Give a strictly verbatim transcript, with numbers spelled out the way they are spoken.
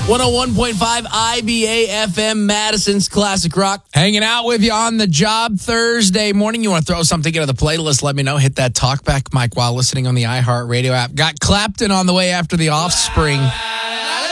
one oh one point five I B A F M, Madison's Classic Rock. Hanging out with you on the job Thursday morning. You want to throw something into the playlist, let me know. Hit that talkback mic while listening on the iHeartRadio app. Got Clapton on the way after the Offspring.